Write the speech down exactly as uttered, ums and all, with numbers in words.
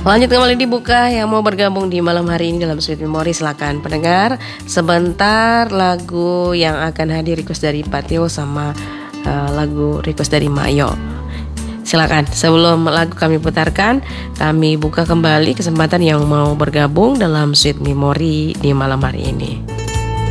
Lanjut kembali dibuka. Yang mau bergabung di malam hari ini dalam Sweet Memory, silakan pendengar. Sebentar lagu yang akan hadir request dari Patio sama uh, lagu request dari Mayo. Silakan, sebelum lagu kami putarkan, kami buka kembali kesempatan yang mau bergabung dalam Sweet Memory di malam hari ini.